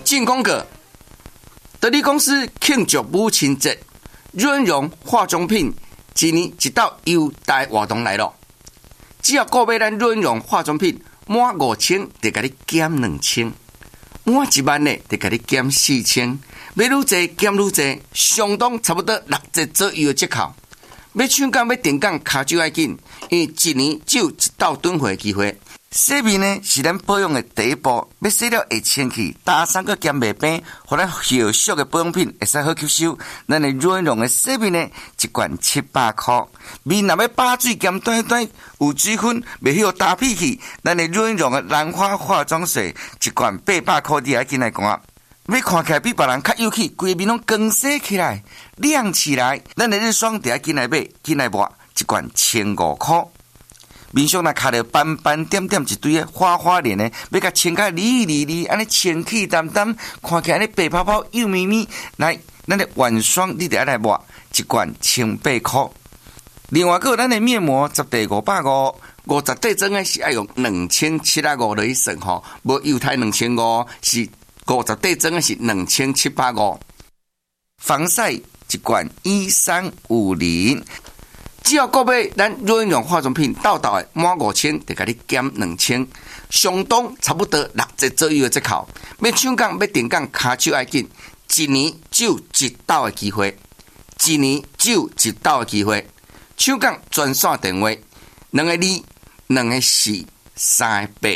进公告，德利公司庆祝母亲节，润荣化妆品一年一道优待活动来了。只要购买咱润荣化妆品满5000，就给你减2000；满1万呢，就给你减4000。买愈济减愈济，相当差不多60%左右的折扣。要抢购要订购，卡就要紧，因为一年只有一道囤货机会。洗面呢是咱保养的第一步，要洗了会清气，打3个减袂病，互咱后续的保养品会使好吸收。咱的润荣的洗面呢，一罐700块。面若要把水减短短，有水分，袂晓打屁去，咱的润荣的兰花化妆水，一罐800块，你还进来讲。要看起来比别人较有气，规面拢光洗起来、亮起来。咱的日霜就要进来买，进来抹一罐1500块。面上若卡着斑斑点点一堆的花花脸的，要甲清甲利，安尼清气淡淡，看起来安尼白泡泡幼咪咪。来，咱的晚霜你得来抹一罐1800块。另外，还有咱的面膜10袋550，50袋装的是要用2750来算吼，无犹太2500是。50袋装的是2750，防晒一罐1350，只要购买咱润荣化妆品到的满5000，就给你减2000，相当差不多60%左右的折扣。要抢购要订购，卡手要紧，一年只有一道的机会，一年只有一道的机会。抢购专线电话2个2、2个4、3个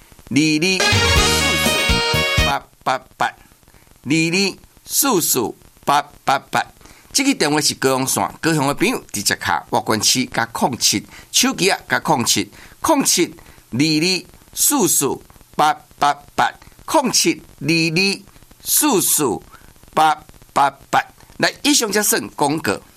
8、224488，这个电话是高雄线，高雄的朋友直接卡外关区加07，手机啊加0722448888，0722448888。来，以上才算广告。